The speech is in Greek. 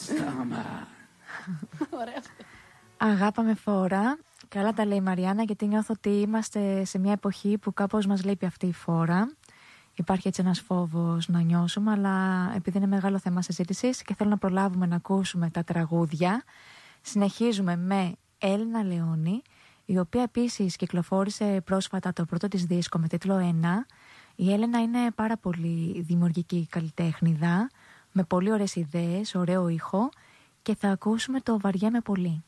Στόμα. Ωραία. Αγάπα με φόρα. Καλά τα λέει η Μαριάννα, γιατί νιώθω ότι είμαστε σε μια εποχή που κάπως μας λείπει αυτή η φόρα. Υπάρχει έτσι ένας φόβος να νιώσουμε, αλλά επειδή είναι μεγάλο θέμα συζήτησης και θέλω να προλάβουμε να ακούσουμε τα τραγούδια, συνεχίζουμε με Έλληνα Λεόνη, η οποία επίσης κυκλοφόρησε πρόσφατα το πρώτο της δίσκο με τίτλο 1. Η Έλενα είναι πάρα πολύ δημιουργική καλλιτέχνηδα, με πολύ ωραίες ιδέες, ωραίο ήχο, και θα ακούσουμε το «Βαριέμαι πολύ».